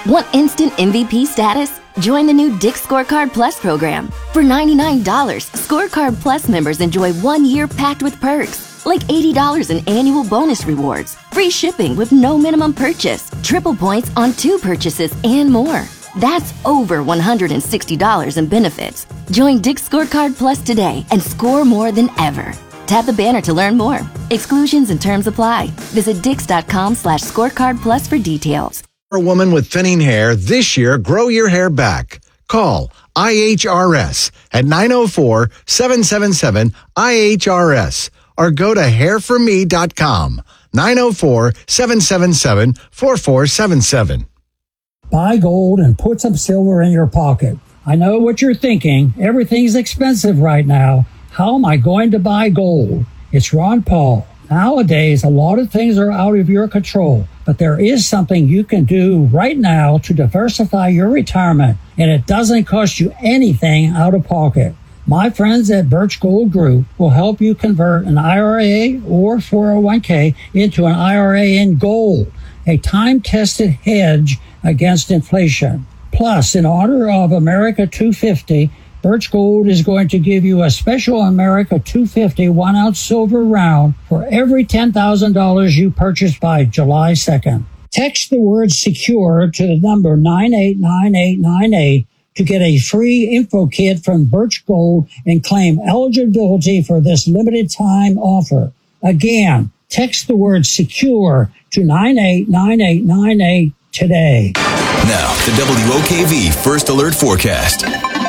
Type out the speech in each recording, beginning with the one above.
Want instant MVP status? Join the new Dick's Scorecard Plus program. For $99, Scorecard Plus members enjoy 1 year packed with perks, like $80 in annual bonus rewards, free shipping with no minimum purchase, triple points on 2 purchases, and more. That's over $160 in benefits. Join Dick's Scorecard Plus today and score more than ever. Tap the banner to learn more. Exclusions and terms apply. Visit dix.com/scorecardplus for details. For a woman with thinning hair, this year, grow your hair back. Call IHRS at 904-777-IHRS or go to hairforme.com, 904-777-4477. Buy gold and put some silver in your pocket. I know what you're thinking. Everything's expensive right now. How am I going to buy gold? It's Ron Paul. Nowadays, a lot of things are out of your control, but there is something you can do right now to diversify your retirement, and it doesn't cost you anything out of pocket. My friends at Birch Gold Group will help you convert an IRA or 401k into an IRA in gold, a time-tested hedge against inflation. Plus, in honor of America 250, Birch Gold is going to give you a special America 250 1-ounce silver round for every $10,000 you purchase by July 2nd. Text the word SECURE to the number 989898 to get a free info kit from Birch Gold and claim eligibility for this limited time offer. Again, text the word SECURE to 989898 today. Now, the WOKV First Alert Forecast.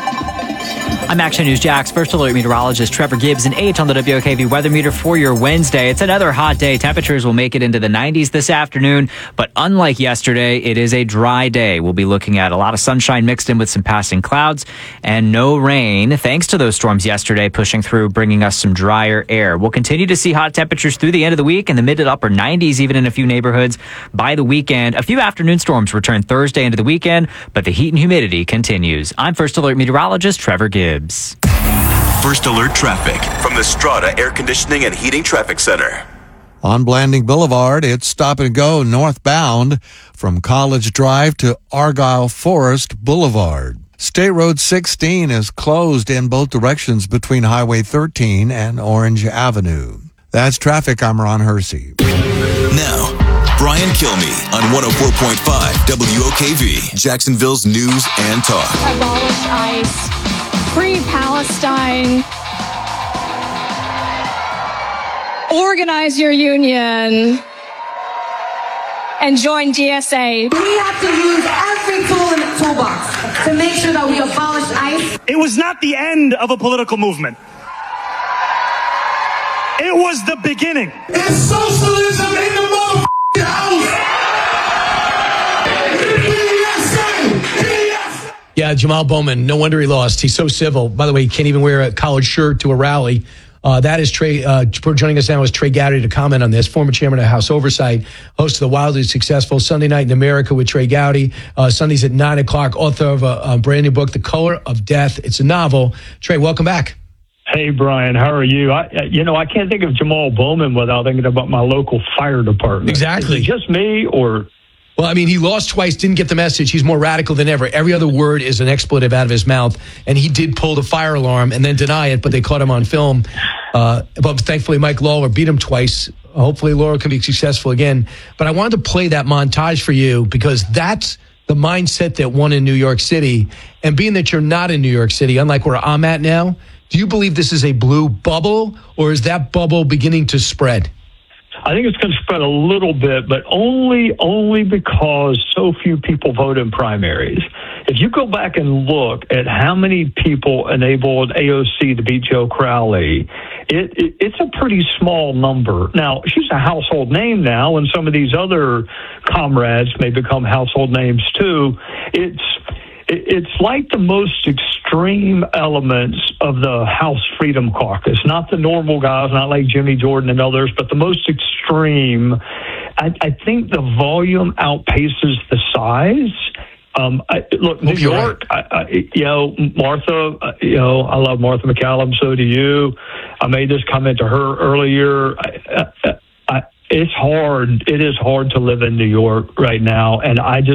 I'm Action News Jax First Alert meteorologist Trevor Gibbs and 8 on the WOKV weather meter for your Wednesday. It's another hot day. Temperatures will make it into the 90s this afternoon, but unlike yesterday, it is a dry day. We'll be looking at a lot of sunshine mixed in with some passing clouds and no rain, thanks to those storms yesterday pushing through, bringing us some drier air. We'll continue to see hot temperatures through the end of the week in the mid to upper 90s, even in a few neighborhoods by the weekend. A few afternoon storms return Thursday into the weekend, but the heat and humidity continues. I'm First Alert meteorologist Trevor Gibbs. First Alert traffic from the Strata Air Conditioning and Heating Traffic Center. On Blanding Boulevard, it's stop and go northbound from College Drive to Argyle Forest Boulevard. State Road 16 is closed in both directions between Highway 13 and Orange Avenue. That's traffic. I'm Ron Hersey. Now, Brian Kilmeade on 104.5 WOKV, Jacksonville's news and talk. Abolish ICE. Free Palestine. Organize your union and join GSA. We have to use every tool in the toolbox to make sure that we abolish ICE. It was not the end of a political movement. It was the beginning. It's socialism in the motherfucking house. Yeah, Jamal Bowman, no wonder he lost. He's so civil. By the way, he can't even wear a collared shirt to a rally. That is Trey. Joining us now is Trey Gowdy to comment on this. Former chairman of House Oversight, host of the wildly successful Sunday Night in America with Trey Gowdy. Sundays at 9 o'clock, author of a brand new book, The Color of Death. It's a novel. Trey, welcome back. Hey, Brian, how are you? I can't think of Jamal Bowman without thinking about my local fire department. Exactly. Is it just me or... Well, I mean, he lost twice, didn't get the message. He's more radical than ever. Every other word is an expletive out of his mouth, and he did pull the fire alarm and then deny it, but they caught him on film. But thankfully, Mike Lawler beat him twice. Hopefully, Laura can be successful again. But I wanted to play that montage for you because that's the mindset that won in New York City. And being that you're not in New York City, unlike where I'm at now, do you believe this is a blue bubble, or is that bubble beginning to spread? I think it's going to spread a little bit, but only because so few people vote in primaries. If you go back and look at how many people enabled AOC to beat Joe Crowley, it's a pretty small number. Now, she's a household name now, and some of these other comrades may become household names too. It's like the most extreme elements of the House Freedom Caucus, not the normal guys, not like Jimmy Jordan and others, but the most extreme. I think the volume outpaces the size. Look, New York, Martha, I love Martha McCallum, so do you. I made this comment to her earlier. It's hard. It is hard to live in New York right now, and I just